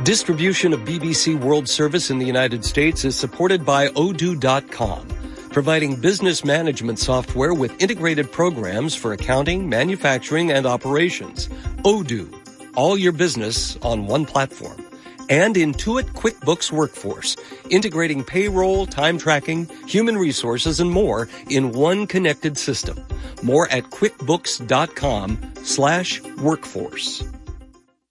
Distribution of BBC World Service in the United States is supported by Odoo.com, providing business management software with integrated programs for accounting, manufacturing, and operations. Odoo, all your business on one platform. And Intuit QuickBooks Workforce, integrating payroll, time tracking, human resources, and more in one connected system. More at QuickBooks.com/workforce.